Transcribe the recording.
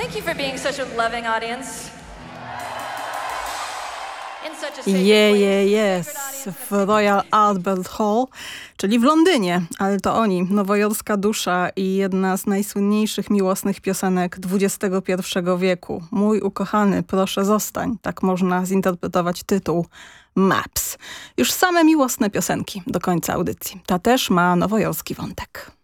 Thank you for being such a loving audience. Yes, w Royal Albert Hall, czyli w Londynie, ale to oni, nowojorska dusza i jedna z najsłynniejszych miłosnych piosenek XXI wieku. Mój ukochany, proszę zostań. Tak można zinterpretować tytuł Maps. Już same miłosne piosenki do końca audycji. Ta też ma nowojorski wątek.